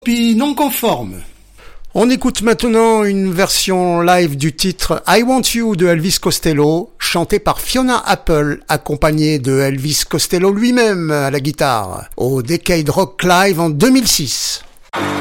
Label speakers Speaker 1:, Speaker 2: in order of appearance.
Speaker 1: Puis non conforme.
Speaker 2: On écoute maintenant une version live du titre I Want You de Elvis Costello, chanté par Fiona Apple, accompagné de Elvis Costello lui-même à la guitare, au Decade Rock Live en 2006.